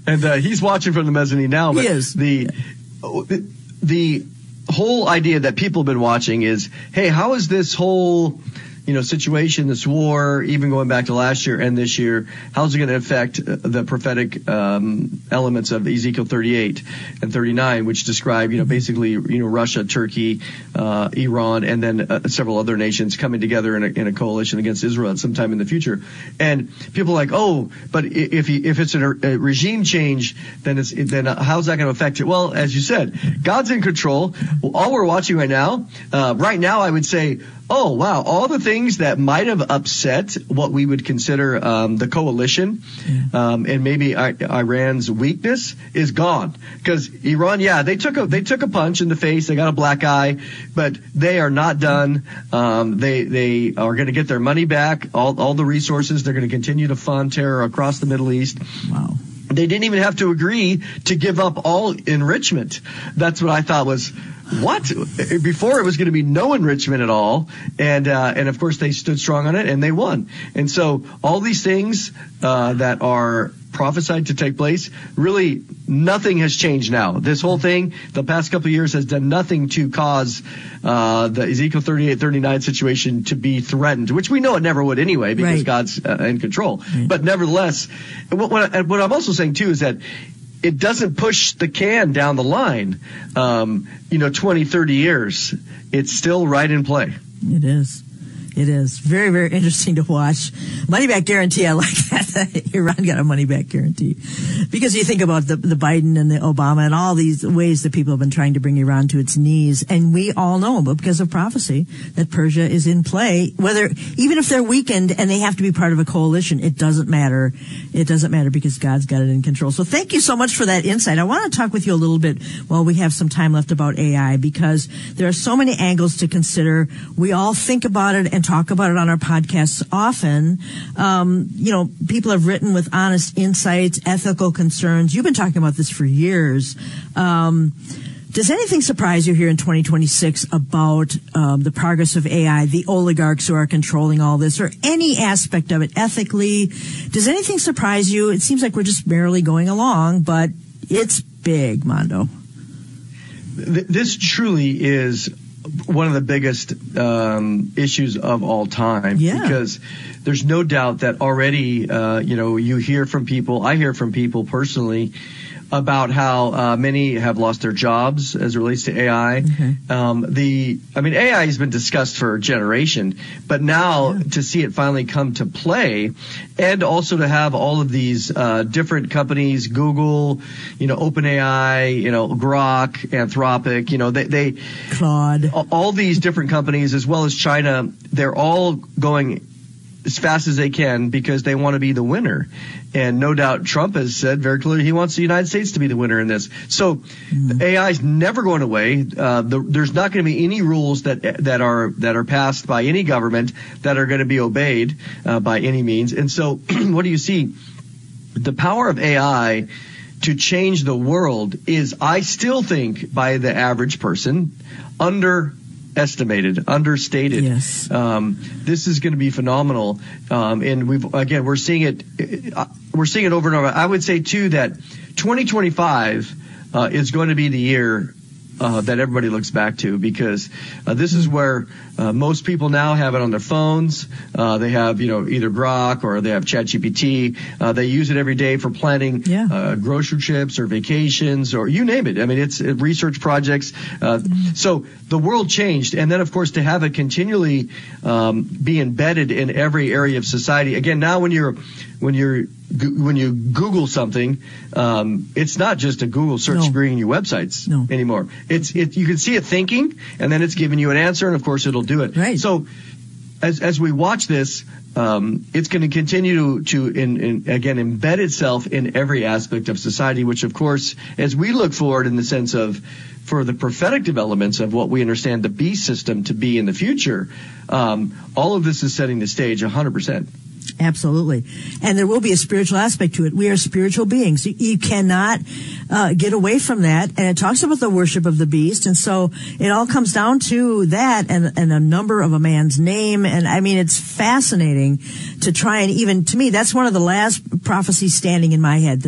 And he's watching from the mezzanine now. But he is. The whole idea that people have been watching is, hey, how is this whole situation, this war, even going back to last year and this year, how's it going to affect the prophetic elements of Ezekiel 38 and 39, which describe, basically, Russia, Turkey, Iran, and then several other nations coming together in a coalition against Israel at some time in the future. And people are like, oh, but if it's a regime change, then how's that going to affect it? Well, as you said, God's in control. All we're watching right now, I would say, oh, wow, all the things that might have upset what we would consider the coalition and maybe Iran's weakness is gone. Because Iran, they took a punch in the face. They got a black eye, but they are not done. They are going to get their money back, all the resources. They're going to continue to fund terror across the Middle East. Wow. They didn't even have to agree to give up all enrichment. That's what I thought was, what? Before it was going to be no enrichment at all. And of course they stood strong on it and they won. And so all these things, that are prophesied to take place, really nothing has changed now. This whole thing, the past couple of years has done nothing to cause, the Ezekiel 38, 39 situation to be threatened, which we know it never would anyway, because God's in control. But nevertheless, what I'm also saying too is that it doesn't push the can down the line, 20, 30 years. It's still right in play. It is. It is very, very interesting to watch. Money back guarantee. I like that. Iran got a money back guarantee, because you think about the Biden and the Obama and all these ways that people have been trying to bring Iran to its knees. And we all know, but because of prophecy, that Persia is in play, even if they're weakened and they have to be part of a coalition, it doesn't matter. It doesn't matter, because God's got it in control. So thank you so much for that insight. I want to talk with you a little bit while we have some time left about AI, because there are so many angles to consider. We all think about it and talk about it on our podcasts often. People have written with honest insights, ethical concerns. You've been talking about this for years. Does anything surprise you here in 2026 about the progress of AI, the oligarchs who are controlling all this, or any aspect of it ethically? Does anything surprise you? It seems like we're just barely going along, but it's big, Mondo. This truly is one of the biggest issues of all time, because there's no doubt that already, you hear from people, I hear from people personally about how many have lost their jobs as it relates to AI. AI has been discussed for a generation, but now to see it finally come to play, and also to have all of these different companies, Google, OpenAI, Grok, Anthropic, Claude, all these different companies, as well as China, they're all going as fast as they can because they want to be the winner. And no doubt Trump has said very clearly he wants the United States to be the winner in this. So AI is never going away. There's not going to be any rules that are passed by any government that are going to be obeyed by any means. And so what do you see? The power of AI to change the world is, I still think, by the average person, underestimated, understated. Yes. This is going to be phenomenal. And we're seeing it over and over. I would say too that 2025 is going to be the year that everybody looks back to, because this is where most people now have it on their phones. They have, either Grok or they have ChatGPT. They use it every day for planning grocery trips or vacations or you name it. I mean, it's research projects. So the world changed. And then, of course, to have it continually be embedded in every area of society. Again, now when you Google something, it's not just a Google search bringing you websites anymore. You can see it thinking, and then it's giving you an answer, and of course it'll do it. Right. So as we watch this, it's going to continue to embed itself in every aspect of society, which of course, as we look forward in the sense of for the prophetic developments of what we understand the beast system to be in the future, all of this is setting the stage 100%. Absolutely. And there will be a spiritual aspect to it. We are spiritual beings. You cannot get away from that. And it talks about the worship of the beast. And so it all comes down to that and a number of a man's name. And I mean, it's fascinating to try and even, to me, that's one of the last prophecies standing in my head.